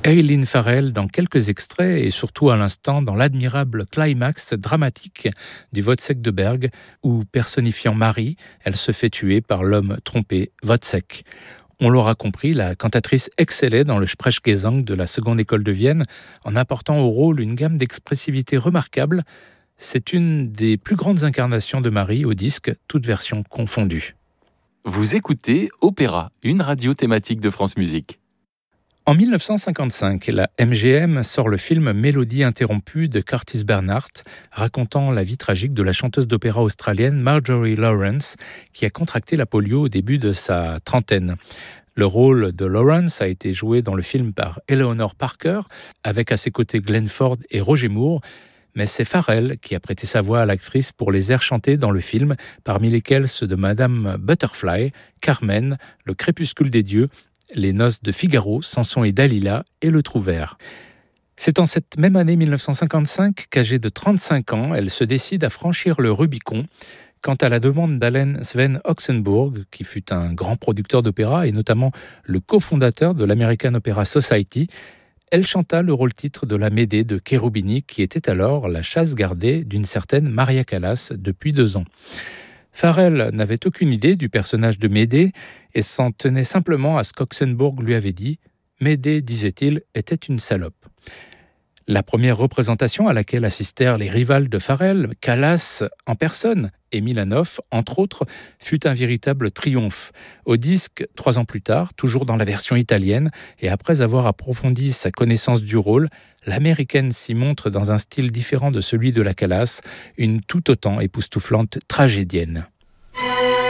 Eileen Farrell dans quelques extraits et surtout à l'instant dans l'admirable climax dramatique du Wozzeck de Berg où, personnifiant Marie, elle se fait tuer par l'homme trompé Wozzeck. On l'aura compris, la cantatrice excellait dans le Sprechgesang de la seconde école de Vienne en apportant au rôle une gamme d'expressivité remarquable. C'est une des plus grandes incarnations de Marie au disque, toutes versions confondues. Vous écoutez Opéra, une radio thématique de France Musique. En 1955, la MGM sort le film Mélodie interrompue de Curtis Bernhardt, racontant la vie tragique de la chanteuse d'opéra australienne Marjorie Lawrence, qui a contracté la polio au début de sa trentaine. Le rôle de Lawrence a été joué dans le film par Eleanor Parker, avec à ses côtés Glenn Ford et Roger Moore, mais c'est Farrell qui a prêté sa voix à l'actrice pour les airs chantés dans le film, parmi lesquels ceux de Madame Butterfly, Carmen, Le Crépuscule des Dieux, Les Noces de Figaro, Samson et Dalila et Le Trouvert. C'est en cette même année 1955 qu'âgée de 35 ans, elle se décide à franchir le Rubicon. Quant à la demande d'Allen Sven Oxenbourg, qui fut un grand producteur d'opéra et notamment le cofondateur de l'American Opera Society, elle chanta le rôle-titre de la Médée de Cherubini, qui était alors la chasse gardée d'une certaine Maria Callas depuis 2 ans. Farrell n'avait aucune idée du personnage de Médée et s'en tenait simplement à ce qu'Oxenbourg lui avait dit. Médée, disait-il, était une salope. La première représentation à laquelle assistèrent les rivales de Farrell, Callas en personne et Milanov, entre autres, fut un véritable triomphe. Au disque, 3 ans plus tard, toujours dans la version italienne, et après avoir approfondi sa connaissance du rôle, l'américaine s'y montre dans un style différent de celui de la Callas, une tout autant époustouflante tragédienne.